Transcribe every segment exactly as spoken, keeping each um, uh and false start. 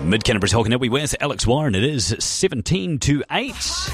Mid-Canterbury's Hokanui with Alex Warren. It is seventeen to eight.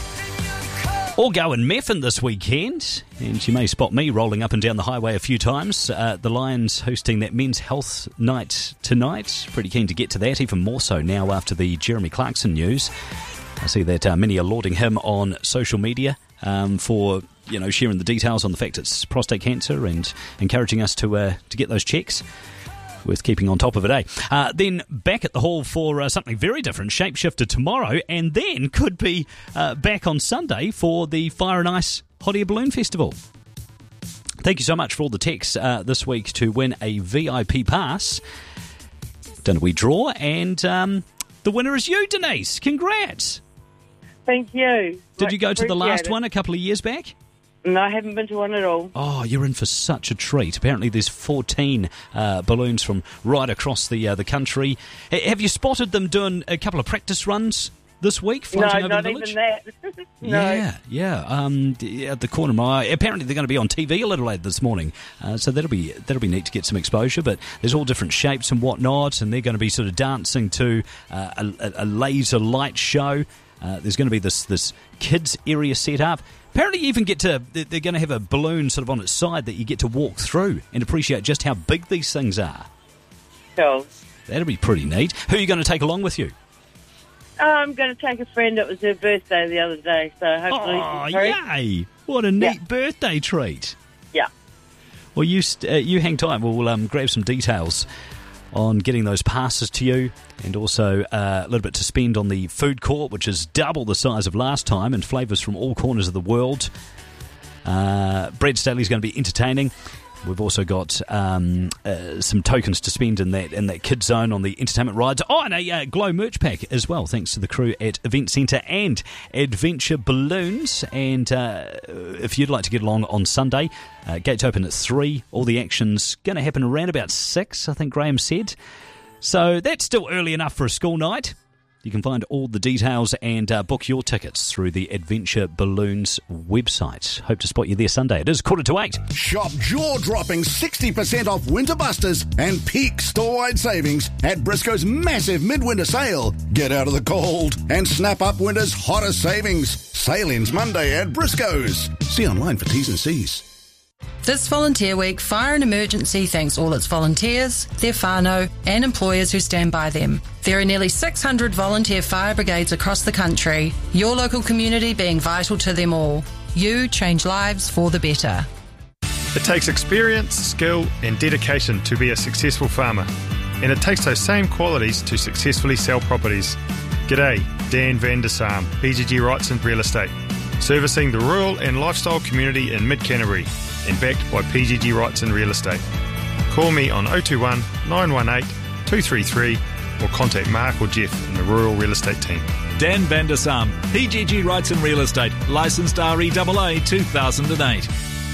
All go in Methven this weekend, and you may spot me rolling up and down the highway a few times. Uh, the Lions hosting that men's health night tonight. Pretty keen to get to that, even more so now after the Jeremy Clarkson news. I see that uh, many are lauding him on social media um, for, you know, sharing the details on the fact it's prostate cancer and encouraging us to uh, to get those checks. Worth keeping on top of it, eh? Uh, then back at the hall for uh, something very different, Shapeshifter tomorrow, and then could be uh, back on Sunday for the Fire and Ice Hot Air Balloon Festival. Thank you so much for all the texts uh, this week to win a V I P pass. Done a wee draw, and um, the winner is you, Denise. Congrats. Thank you. Did you go to the last it. one a couple of years back? No, I haven't been to one at all. Oh, you're in for such a treat. Apparently there's fourteen uh, balloons from right across the uh, the country. H- have you spotted them doing a couple of practice runs this week, floating no, over not the village? even that. no. Yeah, yeah. Um, at the corner of my eye. Apparently they're going to be on T V a little later this morning, uh, so that'll be that'll be neat to get some exposure. But there's all different shapes and whatnot, and they're going to be sort of dancing to uh, a, a laser light show. Uh, there's going to be this this kids area set up. Apparently you even get to, they're going to have a balloon sort of on its side that you get to walk through and appreciate just how big these things are. Cool. That'll be pretty neat. Who are you going to take along with you? Oh, I'm going to take a friend. It was her birthday the other day, so hopefully Oh, she's free. yay! What a neat Yeah. birthday treat. Yeah. Well, you st- uh, you hang tight. We'll um, grab some details on getting those passes to you, and also uh, a little bit to spend on the food court, which is double the size of last time, and flavours from all corners of the world. Uh, Brad Staley's going to be entertaining. We've also got um, uh, some tokens to spend in that in that kids zone on the entertainment rides. Oh, and a uh, Glow merch pack as well, thanks to the crew at Event Centre and Adventure Balloons. And uh, if you'd like to get along on Sunday, uh, gates open at three. All the action's going to happen around about six, I think Graham said. So that's still early enough for a school night. You can find all the details and uh, book your tickets through the Adventure Balloons website. Hope to spot you there Sunday. It is quarter to eight. Shop jaw-dropping sixty percent off winter busters and peak store-wide savings at Briscoe's massive midwinter sale. Get out of the cold and snap up winter's hottest savings. Sale ends Monday at Briscoe's. See online for T's and C's. This Volunteer Week, Fire and Emergency thanks all its volunteers, their whānau and employers who stand by them. There are nearly six hundred volunteer fire brigades across the country, your local community being vital to them all. You change lives for the better. It takes experience, skill and dedication to be a successful farmer. And it takes those same qualities to successfully sell properties. G'day, Dan van der Saam, P G G Wrightson Real Estate. Servicing the rural and lifestyle community in Mid-Canterbury and backed by P G G Wrightson Real Estate. Call me on oh two one, nine one eight, two three three or contact Mark or Jeff in the Rural Real Estate team. Dan van der Saam, P G G Wrightson Real Estate, licensed R E A A two thousand eight.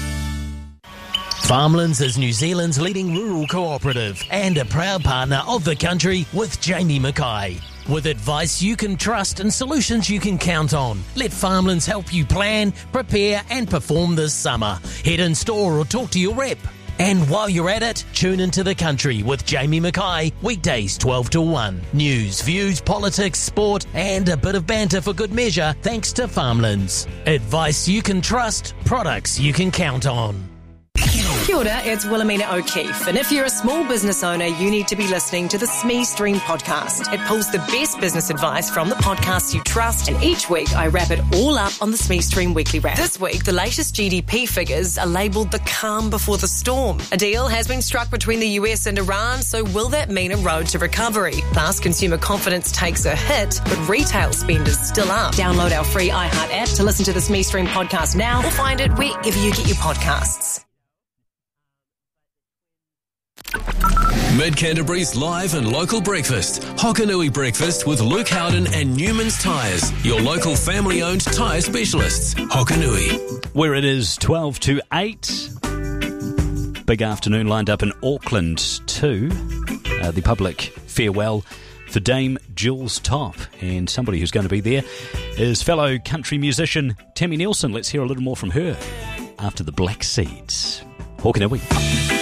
Farmlands is New Zealand's leading rural cooperative and a proud partner of the country with Jamie Mackay. With advice you can trust and solutions you can count on, let Farmlands help you plan, prepare and perform this summer. Head in store or talk to your rep. And while you're at it, tune into The Country with Jamie Mackay, weekdays twelve to one. News, views, politics, sport and a bit of banter for good measure thanks to Farmlands. Advice you can trust, products you can count on. Kia ora, it's Wilhelmina O'Keefe, and if you're a small business owner, you need to be listening to the S M E Stream podcast. It pulls the best business advice from the podcasts you trust, and each week I wrap it all up on the S M E Stream Weekly Wrap. This week, the latest G D P figures are labelled the calm before the storm. A deal has been struck between the U S and Iran, so will that mean a road to recovery? Plus, consumer confidence takes a hit, but retail spend is still up. Download our free iHeart app to listen to the S M E Stream podcast now, or find it wherever you get your podcasts. Mid-Canterbury's live and local breakfast. Hokanui Breakfast with Luke Howden and Newman's Tyres. Your local family-owned tyre specialists. Hokanui. Where it is twelve to eight. Big afternoon lined up in Auckland too. Uh, the public farewell for Dame Jules Top. And somebody who's going to be there is fellow country musician Tammy Nielsen. Let's hear a little more from her after the Black Seeds. Hokanui.